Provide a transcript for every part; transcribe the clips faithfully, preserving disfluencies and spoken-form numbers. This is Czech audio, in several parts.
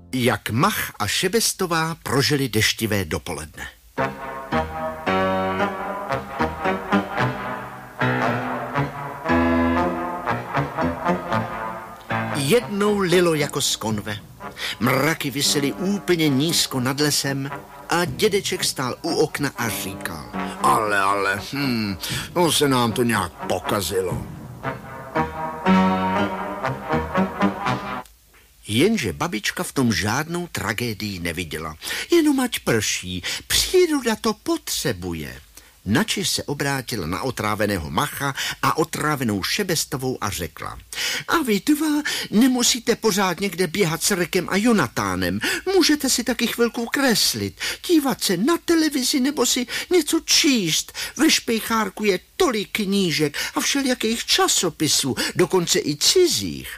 Jak Mach a Šebestová prožili deštivé dopoledne. Jednou lilo jako z konve. Mraky visely úplně nízko nad lesem a dědeček stál u okna a říkal: Ale, ale, hm, to se nám to nějak pokazilo. Jenže babička v tom žádnou tragédii neviděla. Jenom ať prší, příroda to potřebuje. Načež se obrátila na otráveného Macha a otrávenou Šebestovou a řekla: A vy dva nemusíte pořád někde běhat s Rekem a Jonatánem. Můžete si taky chvilku kreslit, dívat se na televizi nebo si něco číst. Ve špejchárku je tolik knížek a všelijakých časopisů, dokonce i cizích.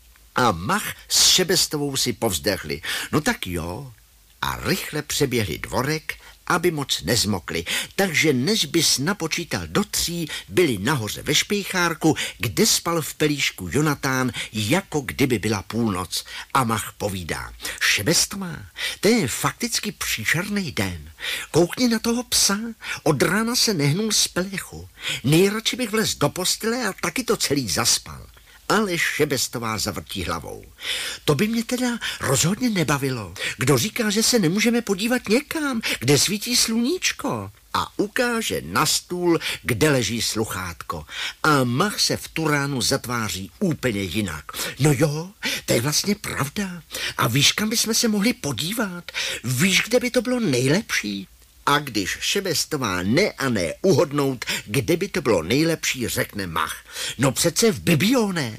A Mach s Šebestovou si povzdechli: No tak jo. A rychle přeběhli dvorek, aby moc nezmokli, takže než bys napočítal do tří, byli nahoře ve špejchárku, kde spal v pelíšku Jonatán, jako kdyby byla půlnoc. A Mach povídá: Šebestová, to je fakticky příšerný den. Koukni na toho psa, od rána se nehnul z pelechu. Nejradši bych vlez do postele a taky to celý zaspal. Ale Šebestová zavrtí hlavou: To by mě teda rozhodně nebavilo. Kdo říká, že se nemůžeme podívat někam, kde svítí sluníčko? A ukáže na stůl, kde leží sluchátko. A Mach se v tu ránu zatváří úplně jinak. No jo, to je vlastně pravda. A víš, kam bychom se mohli podívat? Víš, kde by to bylo nejlepší? A když Šebestová ne a ne uhodnout, kde by to bylo nejlepší, řekne Mach: No přece v Bibione.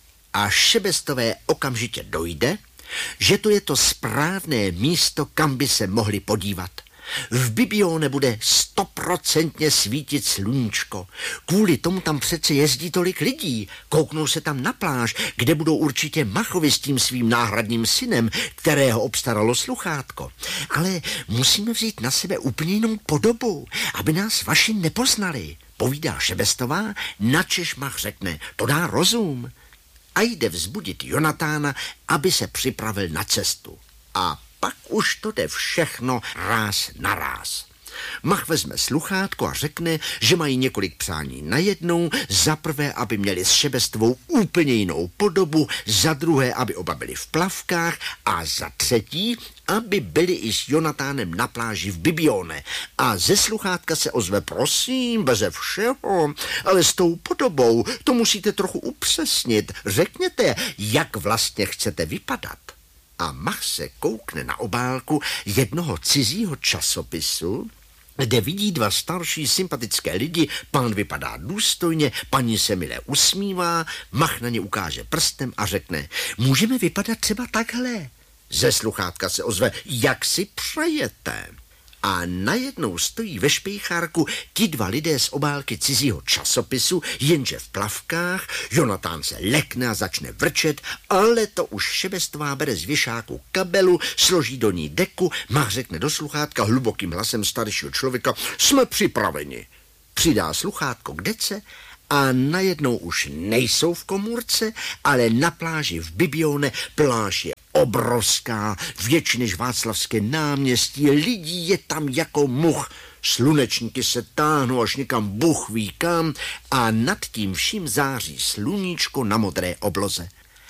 A Šebestové okamžitě dojde, že to je to správné místo, kam by se mohli podívat. V Bibione bude stoprocentně svítit sluníčko. Kvůli tomu tam přece jezdí tolik lidí. Kouknou se tam na pláž, kde budou určitě Machovi s tím svým náhradním synem, kterého obstaralo sluchátko. Ale musíme vzít na sebe úplně jinou podobu, aby nás vaši nepoznali, povídá Šebestová, načež Mach řekne: To dá rozum. A jde vzbudit Jonatána, aby se připravil na cestu. A pak už to jde všechno ráz na ráz. Mach vezme sluchátko a řekne, že mají několik přání najednou. Za prvé, aby měli s Šebestovou úplně jinou podobu, za druhé, aby oba byli v plavkách a za třetí, aby byli i s Jonatánem na pláži v Bibione. A ze sluchátka se ozve: Prosím, beze všeho, ale s tou podobou to musíte trochu upřesnit. Řekněte, jak vlastně chcete vypadat. A Mach se koukne na obálku jednoho cizího časopisu, kde vidí dva starší sympatické lidi. Pán vypadá důstojně, paní se mile usmívá. Mach na ně ukáže prstem a řekne: Můžeme vypadat třeba takhle. Ze sluchátka se ozve: Jak si přejete? A najednou stojí ve špejchárku ti dva lidé z obálky cizího časopisu, jenže v plavkách. Jonatán se lekne a začne vrčet, ale to už Šebestová bere z věšáku kabelu, složí do ní deku. Mach řekne do sluchátka hlubokým hlasem staršího člověka: Jsme připraveni. Přidá sluchátko k dece a najednou už nejsou v komůrce, ale na pláži v Bibione. Pláž je obrovská, větší než Václavské náměstí, lidí je tam jako much. Slunečníky se táhnou až někam Bůh ví kam a nad tím vším září sluníčko na modré obloze.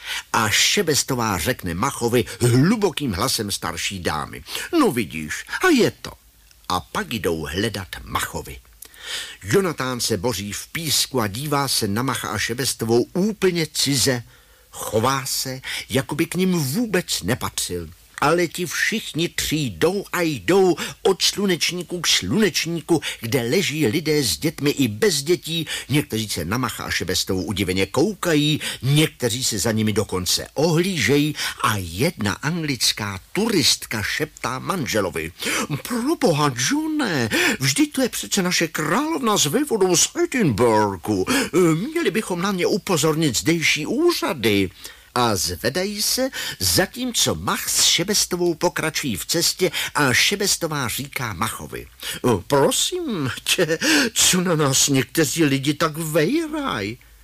A Šebestová řekne Machovi hlubokým hlasem starší dámy: No vidíš, a je to. A pak jdou hledat Machovi. Jonatán se boří v písku a dívá se na Macha a Šebestovou úplně cize. Chová se, jako by k nim vůbec nepatřil. Ale ti všichni tři jdou a jdou od slunečníku k slunečníku, kde leží lidé s dětmi i bez dětí. Někteří se na Macha a Šebestovou udiveně koukají, někteří se za nimi dokonce ohlížejí a jedna anglická turistka šeptá manželovi: Proboha, Johne, vždyť to je přece naše královna s vévodou z Edinburghu. Měli bychom na ně upozornit zdejší úřady. A zvedají se, zatímco Mach s Šebestovou pokračují v cestě a Šebestová říká Machovi: Prosím tě, co na nás někteří lidi tak vejraj?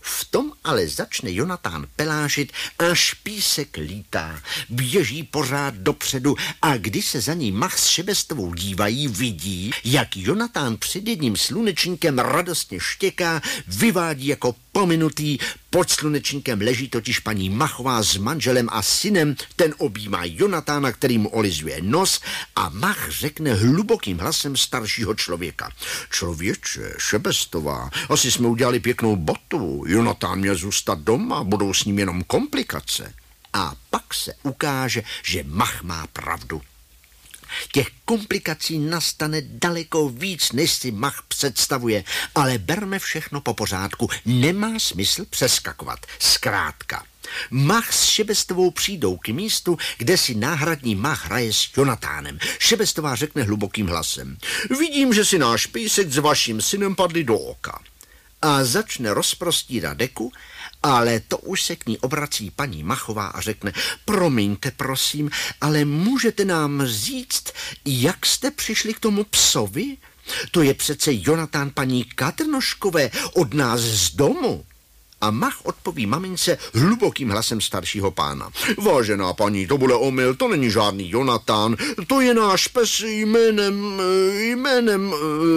V tom ale začne Jonatán pelášit a špísek lítá. Běží pořád dopředu a když se za ní Mach s Šebestovou dívají, vidí, jak Jonatán před jedním slunečníkem radostně štěká, vyvádí jako pominutý. Pod slunečníkem leží totiž paní Machová s manželem a synem, ten objímá Jonatána, který mu olizuje nos a Mach řekne hlubokým hlasem staršího člověka. Člověče, Šebestová, asi jsme udělali pěknou botu, Jonatán měl zůstat doma, budou s ním jenom komplikace. A pak se ukáže, že Mach má pravdu. Těch komplikací nastane daleko víc, než si Mach představuje, ale berme všechno po pořádku. Nemá smysl přeskakovat. Zkrátka, Mach s Šebestovou přijdou k místu, kde si náhradní Mach hraje s Jonatánem. Šebestová řekne hlubokým hlasem. Vidím, že si náš písek s vaším synem padli do oka. A začne rozprostírat deku, ale to už se k ní obrací paní Machová a řekne, promiňte prosím, ale můžete nám říct, jak jste přišli k tomu psovi? To je přece Jonatán paní Katrnoškové od nás z domu. A Mach odpoví mamince hlubokým hlasem staršího pána. Vážená paní, to bude omyl, to není žádný Jonatán, to je náš pes jménem, jménem...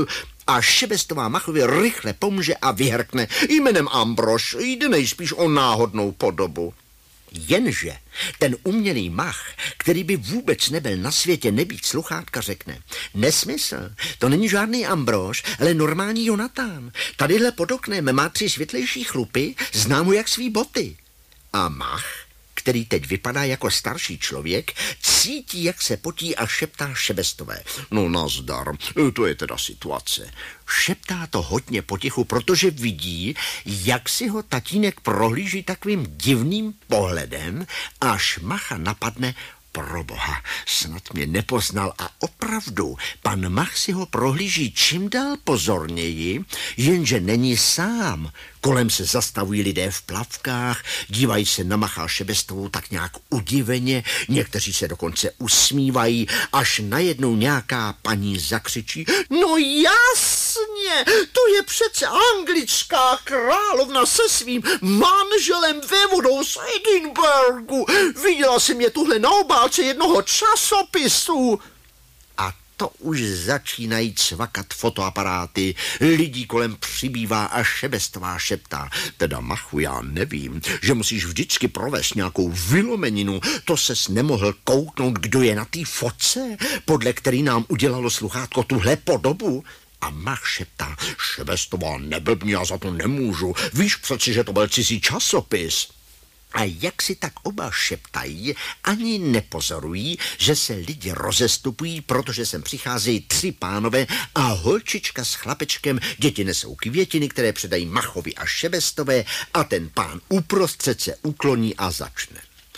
A Šebestová Machově rychle pomůže a vyhrkne jménem Ambrož, jde nejspíš o náhodnou podobu. Jenže ten umělý Mach, který by vůbec nebyl na světě nebýt sluchátka, řekne, nesmysl, to není žádný Ambrož, ale normální Jonatán. Tadyhle pod oknem má tři světlejší chlupy, znám ho jak svý boty. A Mach, který teď vypadá jako starší člověk, cítí, jak se potí a šeptá Šebestové. No nazdar, to je teda situace. Šeptá to hodně potichu, protože vidí, jak si ho tatínek prohlíží takovým divným pohledem, až Macha napadne, proboha, snad mě nepoznal a opravdu, pan Mach si ho prohlíží čím dál pozorněji, jenže není sám. Kolem se zastavují lidé v plavkách, dívají se na Macha a Šebestovou tak nějak udiveně, někteří se dokonce usmívají, až najednou nějaká paní zakřičí, no jasně, to je přece anglická královna se svým manželem vévodou z Edinburghu. Viděla jsem je tuhle na obálce jednoho časopisu. To už začínají cvakat fotoaparáty, lidí kolem přibývá a Šebestová šeptá. Teda Machu, já nevím, že musíš vždycky provést nějakou vylomeninu, to ses nemohl kouknout, kdo je na té fotce, podle který nám udělalo sluchátko tuhle podobu. A Mach šeptá, Šebestová, neblbni, já za to nemůžu, víš přeci, že to byl cizí časopis. A jak si tak oba šeptají, ani nepozorují, že se lidi rozestupují, protože sem přicházejí tři pánové a holčička s chlapečkem, děti nesou květiny, které předají Machovi a Šebestové a ten pán uprostřed se ukloní a začne.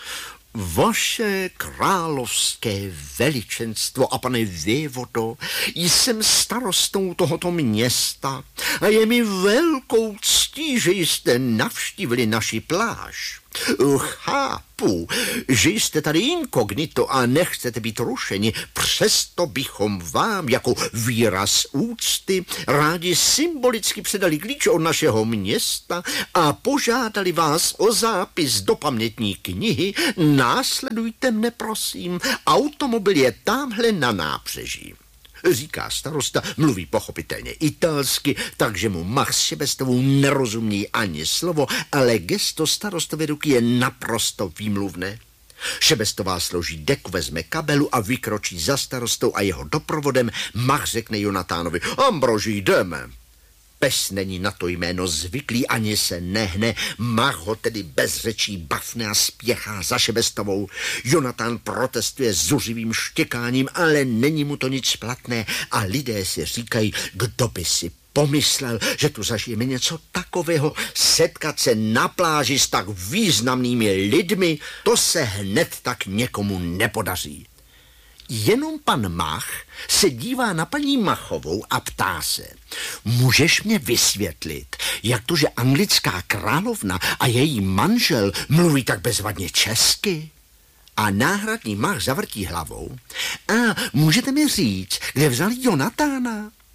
Vaše královské veličenstvo a pane vévodo, jsem starostou tohoto města a je mi velkou ctí, že jste navštívili naši pláž. Chápu, že jste tady inkognito a nechcete být rušeni, přesto bychom vám jako výraz úcty rádi symbolicky předali klíče od našeho města a požádali vás o zápis do pamětní knihy. Následujte mne, prosím, automobil je tamhle na nábřeží. Říká starosta, mluví pochopitelně italsky, takže mu Mach s Šebestovou nerozumí ani slovo, ale gesto starostovy ruky je naprosto výmluvné. Šebestová složí deku, vezme kabelu a vykročí za starostou a jeho doprovodem. Mach řekne Jonatánovi, Ambroži, jdeme. Pes není na to jméno zvyklý, ani se nehne. Mach ho tedy bez řečí bafne a spěchá za Šebestovou. Jonatán protestuje zuřivým štěkáním, ale není mu to nic platné a lidé si říkají, kdo by si pomyslel, že tu zažijeme něco takového, setkat se na pláži s tak významnými lidmi, to se hned tak někomu nepodaří. Jenom pan Mach se dívá na paní Machovou a ptá se, můžeš mě vysvětlit, jak to, že anglická královna a její manžel mluví tak bezvadně česky? A náhradní Mach zavrtí hlavou. A můžete mi říct, kde vzali Jonatána?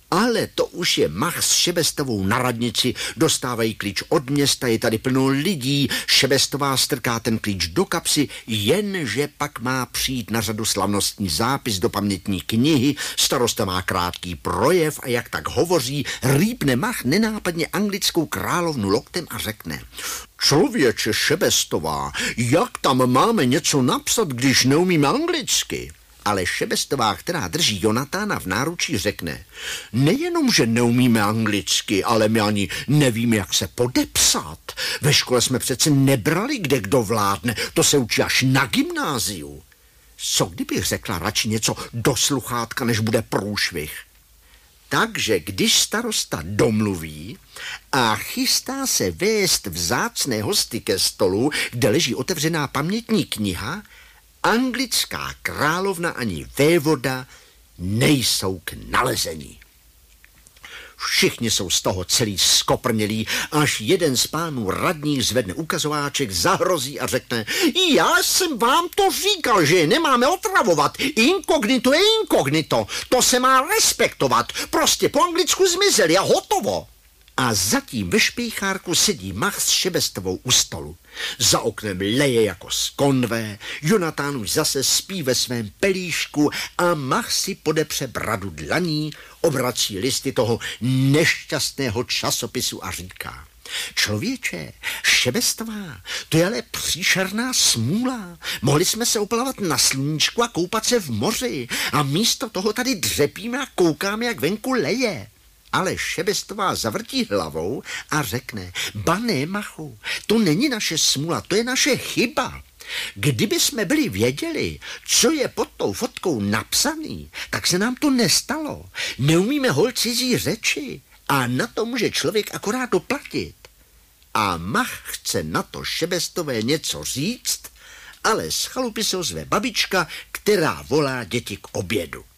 Ale to už je Mach s Šebestovou na radnici, dostávají klíč od města, je tady plno lidí, Šebestová strká ten klíč do kapsy, jenže pak má přijít na řadu slavnostní zápis do pamětní knihy, starosta má krátký projev a jak tak hovoří, rýpne Mach nenápadně anglickou královnu loktem a řekne: Člověče Šebestová, jak tam máme něco napsat, když neumíme anglicky? Ale Šebestová, která drží Jonatána v náručí, řekne: Nejenom, že neumíme anglicky, ale my ani nevíme, jak se podepsat. Ve škole jsme přece nebrali, kde kdo vládne, to se učí až na gymnáziu. Co kdybych řekla radši něco do sluchátka, než bude průšvih? Takže když starosta domluví a chystá se vést vzácné hosty ke stolu, kde leží otevřená pamětní kniha, anglická královna ani vévoda nejsou k nalezení. Všichni jsou z toho celý skoprnělí, až jeden z pánů radních zvedne ukazováček, zahrozí a řekne: Já jsem vám to říkal, že je nemáme otravovat. Inkognito je inkognito. To se má respektovat. Prostě po anglicku zmizeli a hotovo. A zatím ve špejchárku sedí Mach s Šebestovou u stolu. Za oknem leje jako z konvé, Jonatán už zase spí ve svém pelíšku a Mach si podepře bradu dlaní, obrací listy toho nešťastného časopisu a říká: Člověče, Šebestová, to je ale příšerná smůla. Mohli jsme se oplavat na sluníčku a koupat se v moři a místo toho tady dřepíme a koukáme, jak venku leje. Ale Šebestová zavrtí hlavou a řekne: Ba ne, Machu, to není naše smůla, to je naše chyba. Kdyby jsme byli věděli, co je pod tou fotkou napsaný, tak se nám to nestalo. Neumíme hol cizí řeči a na to může člověk akorát doplatit. A Mach chce na to Šebestové něco říct, ale z chalupy se ozve babička, která volá děti k obědu.